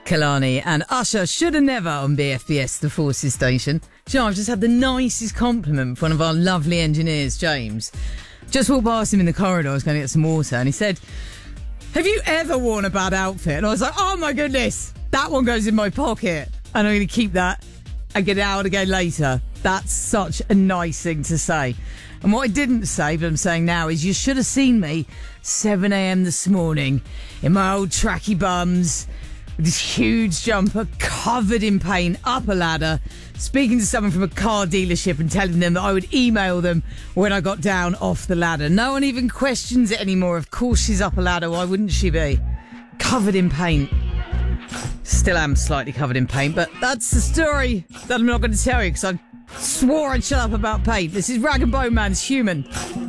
Kalani and Usher should have never on BFBS, the Forces station. Do you know, I've just had the nicest compliment from one of our lovely engineers, James. Just walked past him in the corridor, I was going to get some water, and he said, "Have you ever worn a bad outfit?" And I was like, oh my goodness, that one goes in my pocket, and I'm going to keep that and get it out again later. That's such a nice thing to say. And what I didn't say, but I'm saying now, is you should have seen me 7 a.m. this morning in my old tracky bums, with this huge jumper covered in paint, up a ladder, speaking to someone from a car dealership and telling them that I would email them when I got down off the ladder. No one even questions it anymore. Of course she's up a ladder. Why wouldn't she be? Covered in paint. Still am slightly covered in paint, but that's the story that I'm not going to tell you because I swore I'd shut up about paint. This is Rag and Bone Man's Human.